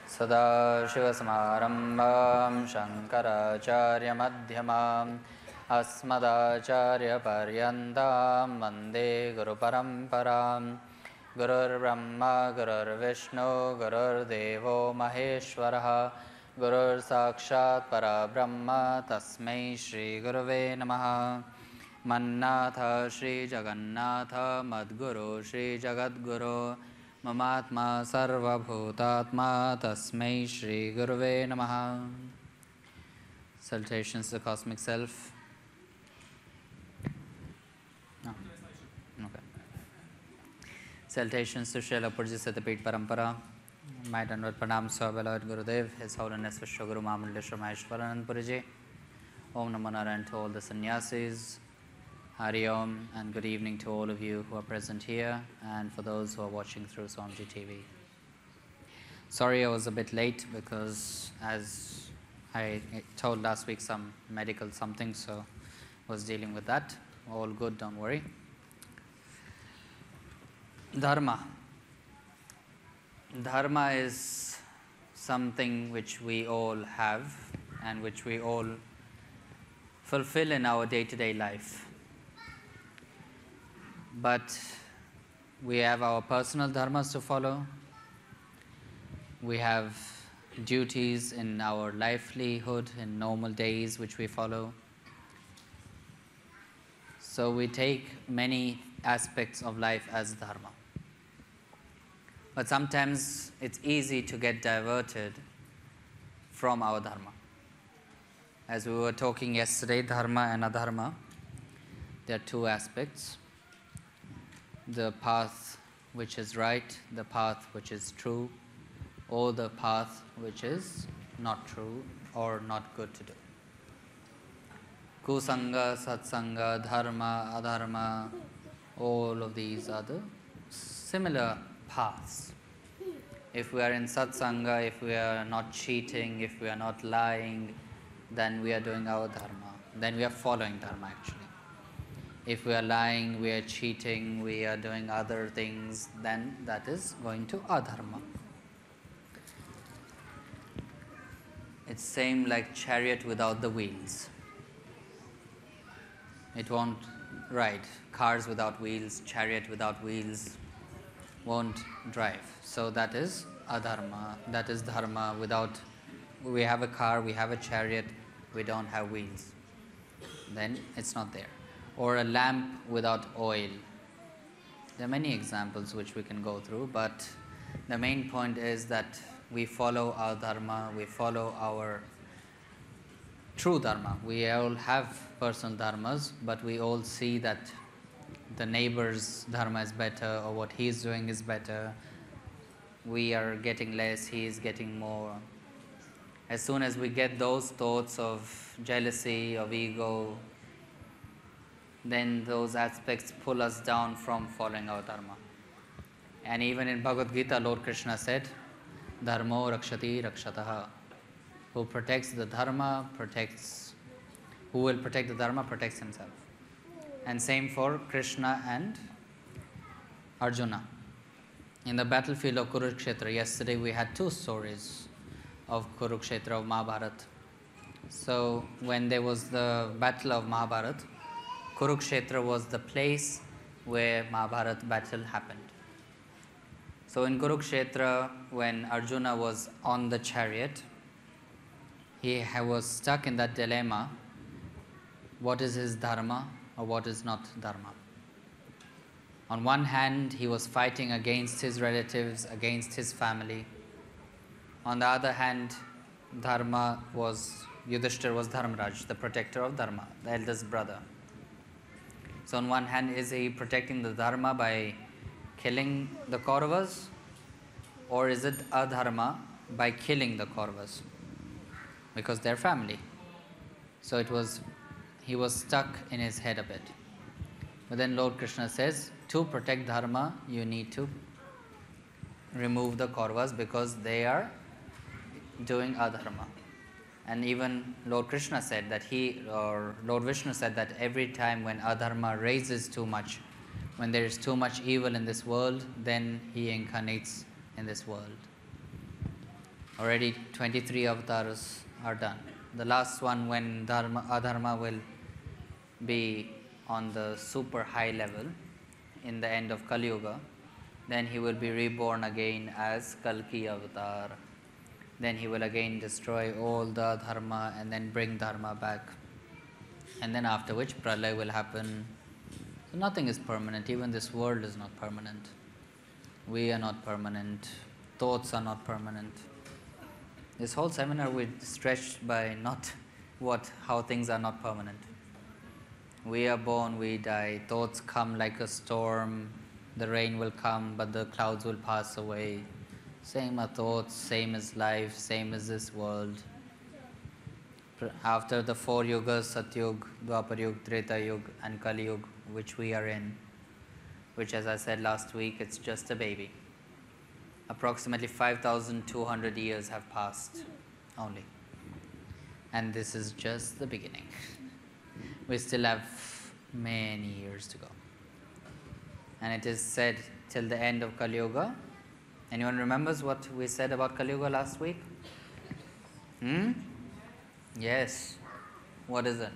सदाशिवसमारम्भां शङ्कराचार्यमध्यमाम् अस्मदाचार्यपर्यन्तां वन्दे गुरुपरम्परां गुरुर्ब्रह्मा गुरुर्विष्णु गुरुर्देवो महेश्वरः गुरुर्साक्षात् परब्रह्म तस्मै श्रीगुरुवे नमः। मन्नाथ श्रीजगन्नाथ मद्गुरु श्रीजगद्गुरो ममात्मा सर्वभूतात्मा तस्मै श्रीगुरुवे नमः। Salutations to the Cosmic Self. No. Okay. Salutations to Srila Purja Siddhapit Parampara. My Dandavat Pranams to our beloved Gurudev, His Holiness Vishwaguru Mahamudra Maheshwaranand Puriji. Om Namo Narayan to all the sannyasis. Hari Om, and good evening to all of you who are present here and for those who are watching through Swamiji TV. Sorry I was a bit late because as I told last week some medical something, so was dealing with that. All good, don't worry. Dharma. Dharma is something which we all have and which we all fulfill in our day-to-day life. But we have our personal dharmas to follow. We have duties in our livelihood, in normal days, which we follow. So we take many aspects of life as dharma. But sometimes it's easy to get diverted from our dharma. As we were talking yesterday, dharma and adharma, there are two aspects. The path which is right, the path which is true, or the path which is not true or not good to do. Kusanga, satsanga, dharma, adharma, all of these are the similar paths. If we are in satsanga, if we are not cheating, if we are not lying, then we are doing our dharma. Then we are following dharma actually. If we are lying, we are cheating, we are doing other things, then that is going to adharma. It's same like chariot without the wheels. It won't ride. Cars without wheels, chariot without wheels won't drive. So that is adharma. That is dharma. Without, we have a car, we have a chariot, we don't have wheels. Then it's not there. Or a lamp without oil. There are many examples which we can go through, but the main point is that we follow our dharma, we follow our true dharma. We all have personal dharmas, but we all see that the neighbor's dharma is better or what he is doing is better. We are getting less, he is getting more. As soon as we get those thoughts of jealousy, of ego, then those aspects pull us down from following our dharma. And even in Bhagavad Gita, Lord Krishna said, Dharmo rakshati rakshataha. Who protects the dharma, who will protect the dharma, protects himself. And same for Krishna and Arjuna. In the battlefield of Kurukshetra, yesterday we had two stories of Kurukshetra, of Mahabharata. So when there was the battle of Mahabharata, Kurukshetra was the place where Mahabharata battle happened. So in Kurukshetra, when Arjuna was on the chariot, he was stuck in that dilemma, what is his dharma or what is not dharma. On one hand, he was fighting against his relatives, against his family. On the other hand, dharma was, Yudhishthira was Dharmaraj, the protector of dharma, the eldest brother. So on one hand, is he protecting the dharma by killing the Kauravas, or is it adharma by killing the Kauravas? Because they're family. So he was stuck in his head a bit. But then Lord Krishna says, to protect dharma, you need to remove the Kauravas because they are doing adharma. And even Lord Krishna said that Lord Vishnu said that every time when adharma raises too much, when there is too much evil in this world, then he incarnates in this world. Already 23 avatars are done. The last one, when Adharma will be on the super high level in the end of Kali Yuga, then he will be reborn again as Kalki avatar. Then he will again destroy all the dharma and then bring dharma back. And then after which pralaya will happen. So nothing is permanent, even this world is not permanent. We are not permanent, thoughts are not permanent. This whole seminar we stretched by not how things are not permanent. We are born, we die, thoughts come like a storm, the rain will come but the clouds will pass away. Same are thoughts, same is life, same is this world. After the 4 yugas, Satyug, Dwapar Yug, Treta Yug and Kali Yug, which we are in, which as I said last week, it's just a baby. Approximately 5,200 years have passed only. And this is just the beginning. We still have many years to go. And it is said till the end of Kali Yuga. Anyone remembers what we said about Kali Yuga last week? Yes. What is it?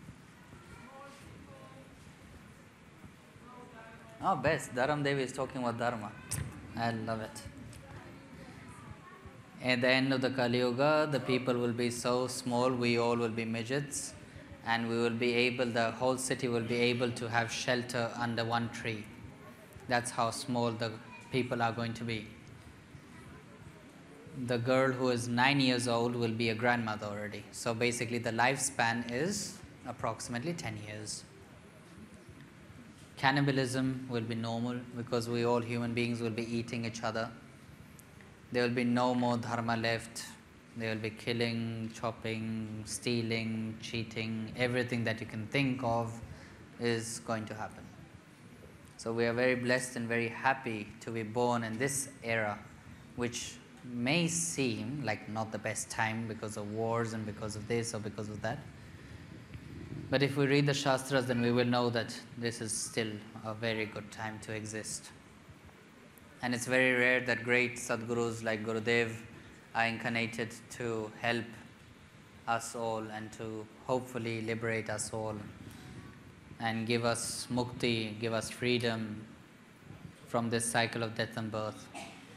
Oh, best. Dharam Devi is talking about Dharma. I love it. At the end of the Kali Yuga, the people will be so small, we all will be midgets, and we will be able, the whole city will be able to have shelter under one tree. That's how small the people are going to be. The girl who is 9 years old will be a grandmother already. So basically the lifespan is approximately 10 years. Cannibalism will be normal because we all human beings will be eating each other. There will be no more dharma left. There will be killing, chopping, stealing, cheating. Everything that you can think of is going to happen. So we are very blessed and very happy to be born in this era, which may seem like not the best time because of wars and because of this or because of that. But if we read the Shastras, then we will know that this is still a very good time to exist. And it's very rare that great Sadgurus like Gurudev are incarnated to help us all and to hopefully liberate us all and give us mukti, give us freedom from this cycle of death and birth.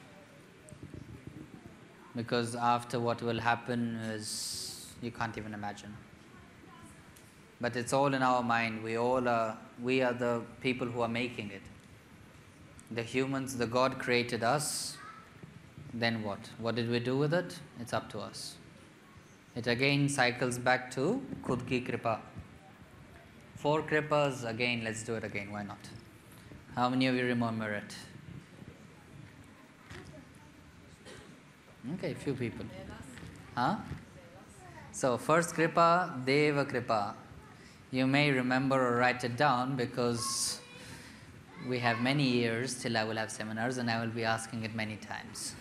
Because after what will happen is, you can't even imagine. But it's all in our mind. We are the people who are making it. The humans, the God created us, then what? What did we do with it? It's up to us. It again cycles back to Khud ki kripa. 4 kripas, again, let's do it again, why not? How many of you remember it? Okay, few people. Huh? So, first kripa, Deva kripa. You may remember or write it down because we have many years till I will have seminars and I will be asking it many times.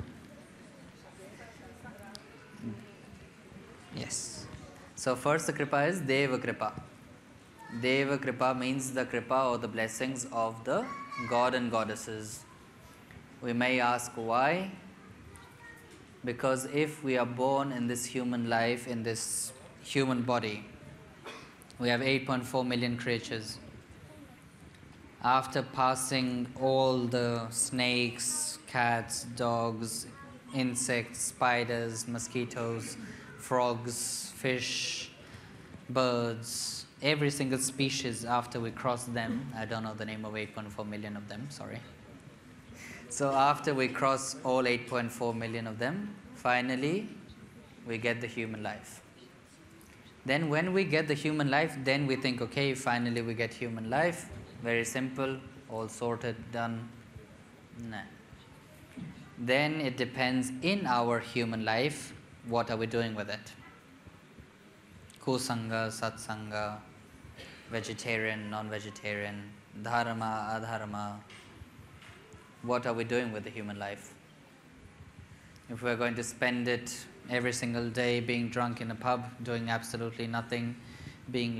Yes. So, first the kripa is Deva kripa. Deva kripa means the kripa or the blessings of the God and goddesses. We may ask why? Because if we are born in this human life, in this human body, we have 8.4 million creatures. After passing all the snakes, cats, dogs, insects, spiders, mosquitoes, frogs, fish, birds, every single species after we cross them, I don't know the name of 8.4 million of them, sorry. So after we cross all 8.4 million of them, finally we get the human life. Then when we get the human life, then we think, okay, finally we get human life. Very simple, all sorted, done. Nah. Then it depends in our human life, what are we doing with it? Kusanga, satsanga, vegetarian, non-vegetarian, dharma, adharma. What are we doing with the human life? If we're going to spend it every single day being drunk in a pub, doing absolutely nothing, being